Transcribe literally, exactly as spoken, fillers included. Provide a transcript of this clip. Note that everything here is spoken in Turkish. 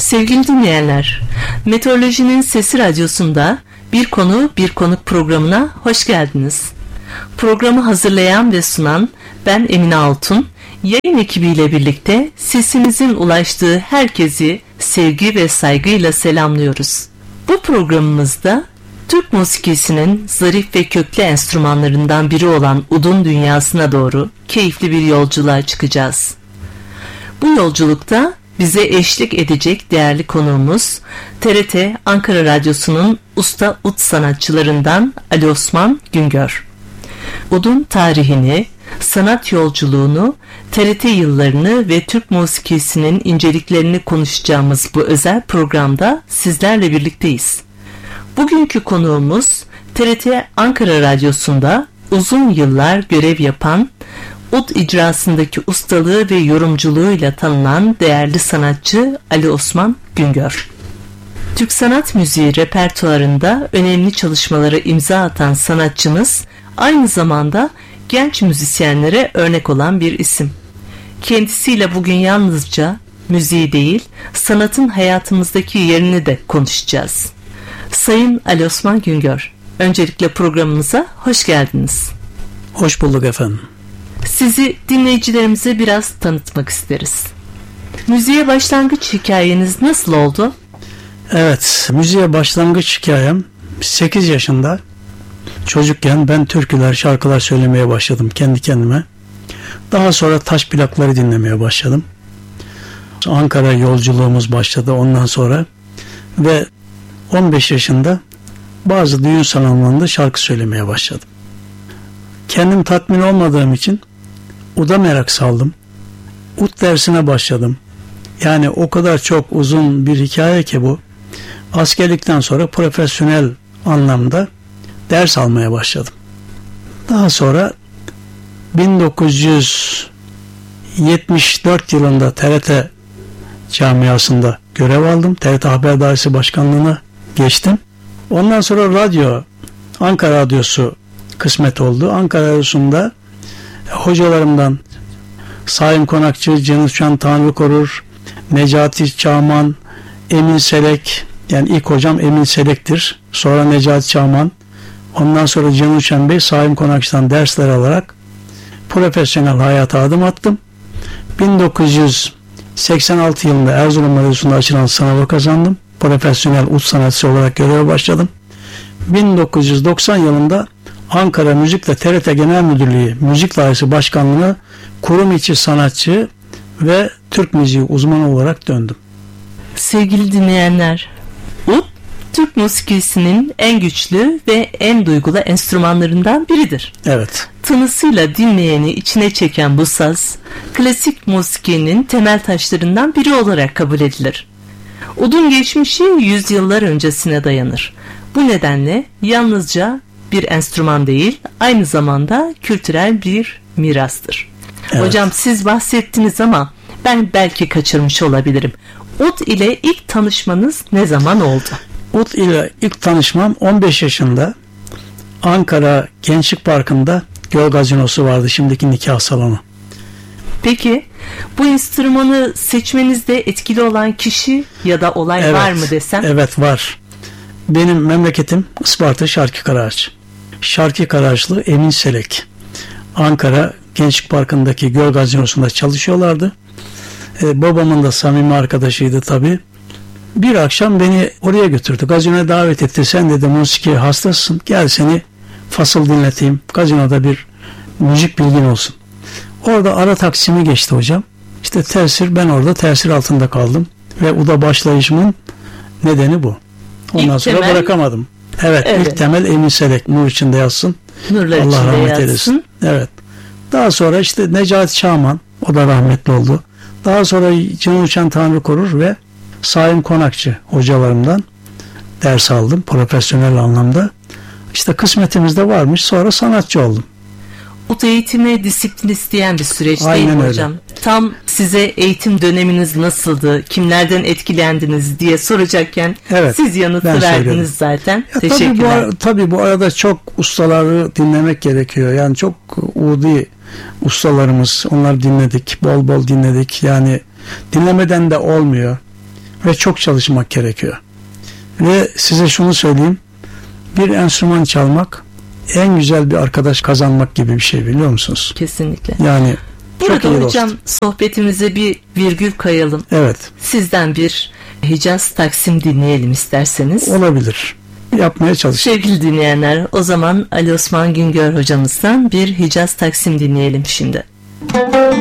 Sevgili dinleyenler, Meteorolojinin Sesi Radyosu'nda Bir Konu Bir Konuk programına hoş geldiniz. Programı hazırlayan ve sunan ben Emine Altun, yayın ekibiyle birlikte sesimizin ulaştığı herkesi sevgi ve saygıyla selamlıyoruz. Bu programımızda Türk musikisinin zarif ve köklü enstrümanlarından biri olan udun dünyasına doğru keyifli bir yolculuğa çıkacağız. Bu yolculukta bize eşlik edecek değerli konuğumuz T R T Ankara Radyosu'nun usta ud sanatçılarından Ali Osman Güngör. Udun tarihini, sanat yolculuğunu, T R T yıllarını ve Türk musikisinin inceliklerini konuşacağımız bu özel programda sizlerle birlikteyiz. Bugünkü konuğumuz T R T Ankara Radyosu'nda uzun yıllar görev yapan, ud icrasındaki ustalığı ve yorumculuğuyla tanınan değerli sanatçı Ali Osman Güngör. Türk sanat müziği repertuarında önemli çalışmalara imza atan sanatçımız aynı zamanda genç müzisyenlere örnek olan bir isim. Kendisiyle bugün yalnızca müziği değil, sanatın hayatımızdaki yerini de konuşacağız. Sayın Ali Osman Güngör, öncelikle programımıza hoş geldiniz. Hoş bulduk efendim. Sizi dinleyicilerimize biraz tanıtmak isteriz. Müziğe başlangıç hikayeniz nasıl oldu? Evet, müziğe başlangıç hikayem sekiz yaşında çocukken ben türküler, şarkılar söylemeye başladım kendi kendime. Daha sonra taş plakları dinlemeye başladım. Ankara yolculuğumuz başladı ondan sonra ve on beş yaşında bazı düğün salonlarında şarkı söylemeye başladım. Kendim tatmin olmadığım için uda merak saldım. Ud dersine başladım. Yani o kadar çok uzun bir hikaye ki bu. Askerlikten sonra profesyonel anlamda ders almaya başladım. Daha sonra bin dokuz yüz yetmiş dört yılında T R T camiasında görev aldım. T R T Haber Dairesi Başkanlığı'na geçtim. Ondan sonra radyo, Ankara Radyosu kısmet oldu. Ankara Radyosu'nda hocalarımdan Saim Konakçı, Cenuşan Tanrı Korur, Necati Çağman, Emin Selek, yani ilk hocam Emin Selek'tir. Sonra Necati Çağman, ondan sonra Cenuşan Bey, Saim Konakçı'dan dersler alarak profesyonel hayata adım attım. bin dokuz yüz seksen altı yılında Erzurum Radyosu'nda açılan sınavı kazandım. Profesyonel ud sanatçısı olarak göreve başladım. bin dokuz yüz doksan yılında Ankara Müzikle T R T Genel Müdürlüğü Müzik Dairesi Başkanlığı'na kurum içi sanatçı ve Türk müziği uzmanı olarak döndüm. Sevgili dinleyenler, ud Türk musikisinin en güçlü ve en duygulu enstrümanlarından biridir. Evet. Tınısıyla dinleyeni içine çeken bu saz, klasik musikinin temel taşlarından biri olarak kabul edilir. Udun geçmişi yüzyıllar öncesine dayanır. Bu nedenle yalnızca bir enstrüman değil, aynı zamanda kültürel bir mirastır. Evet. Hocam siz bahsettiniz ama ben belki kaçırmış olabilirim. Ud ile ilk tanışmanız ne zaman oldu? Ud ile ilk tanışmam on beş yaşında Ankara Gençlik Parkı'nda Göl Gazinosu vardı, şimdiki nikah salonu. Peki bu enstrümanı seçmenizde etkili olan kişi ya da olay evet, var mı desem? Evet var. Benim memleketim Isparta Şarkıkaraağaç. Şarkıkaraağaçlı Emin Selek. Ankara Gençlik Parkı'ndaki Göl Gazinosu'nda çalışıyorlardı. Ee, babamın da samimi arkadaşıydı tabii. Bir akşam beni oraya götürdü. Gazinoya davet etti. Sen dedi musiki hastasın. Gel seni fasıl dinleteyim. Gazinoda bir müzik bilgin olsun. Orada ara taksimi geçti hocam. İşte tesir, ben orada tesir altında kaldım. Ve uda başlayışımın nedeni bu. Ondan İlk sonra temel, bırakamadım. Evet, evet, ilk temel Emin Selek. Nur içinde yatsın. Nurlar Allah içinde rahmet yatsın. eylesin. Evet. Daha sonra işte Necati Çağman, o da rahmetli oldu. Daha sonra Cenuşan Tanrı Korur ve Saim Konakçı hocalarımdan ders aldım profesyonel anlamda. İşte kısmetimizde varmış, sonra sanatçı oldum. Ud eğitimi disiplin isteyen bir süreç değil Aynen mi öyle. hocam? Tam size eğitim döneminiz nasıldı, kimlerden etkilendiniz diye soracakken evet, siz yanıtı verdiniz zaten. Ya teşekkürler. Tabii bu, ara, tabii bu arada çok ustaları dinlemek gerekiyor. Yani çok udi ustalarımız, onları dinledik, bol bol dinledik. Yani dinlemeden de olmuyor. ve çok çalışmak gerekiyor. Ve size şunu söyleyeyim, bir enstrüman çalmak en güzel bir arkadaş kazanmak gibi bir şey, biliyor musunuz? Kesinlikle. Yani burada çok iyi hocam dost. sohbetimize bir virgül kayalım. Evet. Sizden bir Hicaz Taksim dinleyelim isterseniz. Olabilir. Yapmaya çalışayım. Sevgili dinleyenler, o zaman Ali Osman Güngör hocamızdan bir Hicaz Taksim dinleyelim şimdi.